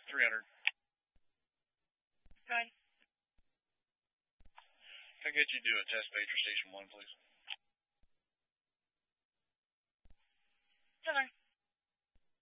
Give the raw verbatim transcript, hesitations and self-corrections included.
three hundred. Good. Can I get you to do a test page for station one, please?